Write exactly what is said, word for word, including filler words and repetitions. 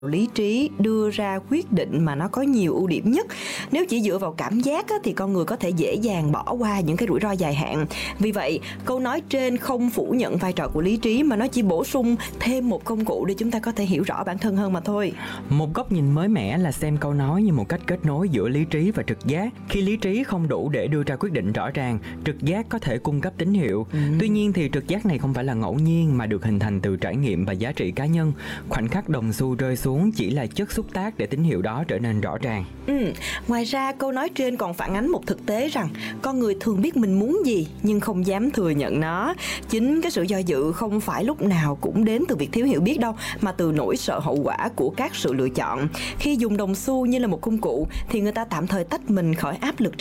lý trí đưa ra quyết định mà nó có nhiều ưu điểm nhất. Nếu chỉ dựa vào cảm giác á, thì con người có thể dễ dàng bỏ qua những cái rủi ro dài hạn. Vì vậy, câu nói trên không phủ nhận vai trò của lý trí, mà nó chỉ bổ sung thêm một công cụ để chúng ta có thể hiểu rõ bản thân hơn mà thôi. Một góc nhìn mới mẻ là xem câu nói như một cách kết nối giữa lý trí và trực giác. Khi lý trí không đủ để đưa ra quyết định rõ ràng, trực giác có thể cung cấp tín hiệu. Ừ. Tuy nhiên thì trực giác này không phải là ngẫu nhiên mà được hình thành từ trải nghiệm và giá trị cá nhân. Khoảnh khắc đồng xu rơi xuống chỉ là chất xúc tác để tín hiệu đó trở nên rõ ràng. Ừ. Ngoài ra, câu nói trên còn phản ánh một thực tế rằng con người thường biết mình muốn gì nhưng không dám thừa nhận nó. Chính cái sự do dự không phải lúc nào cũng đến từ việc thiếu hiểu biết đâu, mà từ nỗi sợ hậu quả của các sự lựa chọn. Khi dùng đồng xu như là một công cụ thì người ta tạm thời tách mình khỏi áp lực